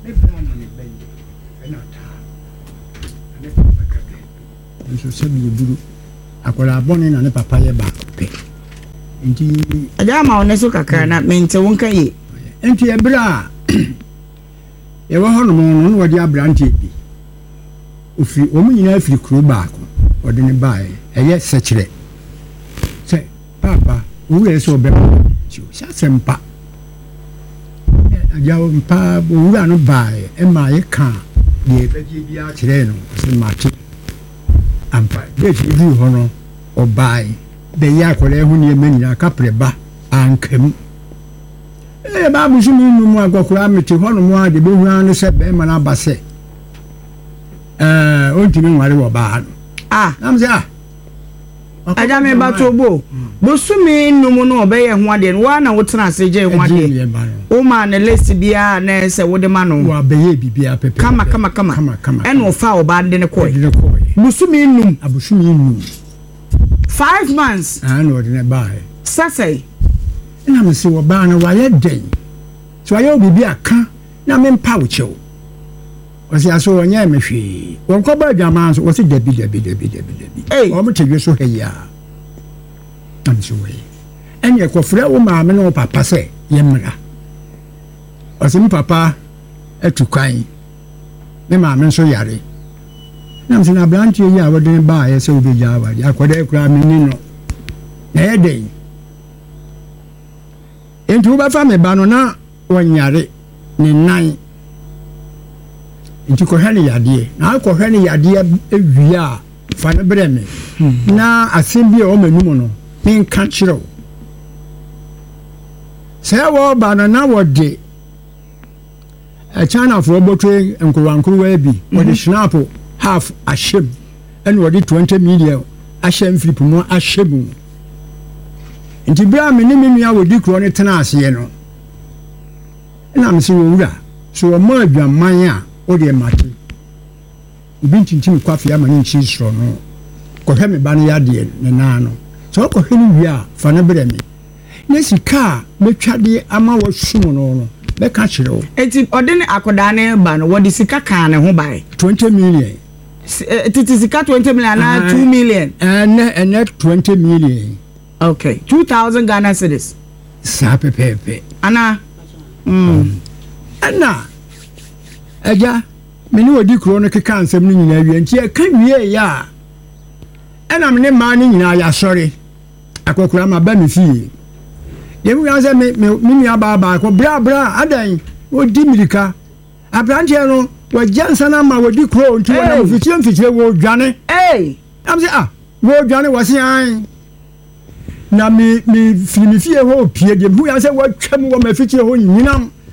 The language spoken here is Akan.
me bra na me bɛn ɛna taa ne papa kaka nso sɛ me buru akwara bɔne na ne papa yɛ ba pɛ nti ada ma one so kakra na mente wonka ye nti ebra yɛwɔ hɔ no no wɔde abrante bi ofiri wɔn nyinaa firi kuro baako wɔde ne bae ɛyɛ sɛkyerɛ sɛ papa owurɛ sɛ ɔbɛma hyɛ asɛmpa agyawo mpa owura no bae ɛma yɛka deɛ ɛbɛgye bi akyerɛ no sɛ mate ampa dɛti bi hɔ no ɔbae bɛyɛ akɔrɛ ho nneɛma nyinaa kaprɛ ba ankam ba busumi num agɔkora mete hɔ no mu a de bɛhu ano sɛ bɛrima no aba sɛ ɔntumi nware wɔ baa no nam sɛ ada me ba to bo busumi num no ɔbɛyɛ ho adeɛ no wa na wotena ase gye ho adeɛ o ma na list bia na sɛ wode ma no wa bɛyɛ bibia pepe kama ɛna ɔfa ɔba de ne kɔɛ busumi num abusumi num 5 months no ɔde ne bae sasɛ na me se wɔbaa no wayɛ dɛn so wayɛ obibi aka na mempa wo kyɛw ɔsɛ aso ɔnyɛ me hwee wɔnkɔba adwama nso wɔsɛ dabi ɔmo tɛdwe so ha yi a na me se wɔyɛ ɛne ɛkɔfrɛ wo maame ne wo papa sɛ yɛmmra ɔsɛ me papa atu kwan me maame nso yare na me se na aberanteɛ yi a wɔde ne baayɛ sɛ wobɛgya awade akɔdɛ koraa menni no na ɛyɛ dɛn enti wobɛfa me ba no na wɔnyare ne nan nti kɔhwɛ ne yadeɛ na akɔhwɛ ne yadeɛ awie a fa no berɛ me na asɛm bi a ɔma anim no menka kyerɛ wo sɛ wɔba no na wɔde Chinafoɔ bɔtwe nkurwankурwa bi wɔde snap half ahyɛm ɛna wɔde 20 million ahyɛm flip mu ahyɛm nti bra me ne me nua wɔdi kuro ne tena aseɛ no na me se wɔwura so wɔma adwaman a wɔde mate obi ntintim kwafe ama ne nchi soro no kɔhwɛ me ba no yadeɛ ne naa no so kɔhwɛ no wie a fa no brɛ me na sika a metwade ama wɔsum no bɛka kyerɛ wo enti ɔde ne akodaa ne ba no wɔde sika kaa ne ho bae 20 million titi sika 20 million na 2 million ɛnɛ 20 million okay 2000 Ghana cedis saa pɛpɛɛpɛ ana ɛna agya mene wɔdi kuro no keka nsɛm no nyinaa wie nti ɛka wie yɛ a ɛna mene mmaa no nyinaa yɛasɔre akɔkora ma ba me fie yɛwura sɛ me nua baako bra adan wɔdi mirika aberanteɛ no wɔgya nsa no ama wɔdi kuro nti wɔnam mfikyire wɔdwane nam sɛ wɔdwane wɔ se an na me firi me fie hɔ pie deɛ mehu ya sɛ wɔatwam wɔ mafikyire hɔ nyinam